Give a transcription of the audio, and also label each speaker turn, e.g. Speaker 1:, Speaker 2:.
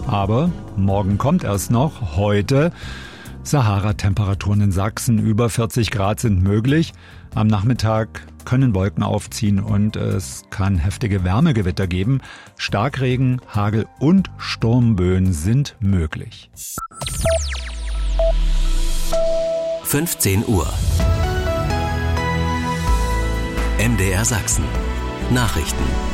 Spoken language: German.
Speaker 1: Aber morgen kommt erst noch. Heute Sahara-Temperaturen in Sachsen. Über 40 Grad sind möglich. Am Nachmittag können Wolken aufziehen und es kann heftige Wärmegewitter geben. Starkregen, Hagel und Sturmböen sind möglich.
Speaker 2: 15 Uhr. MDR Sachsen. Nachrichten.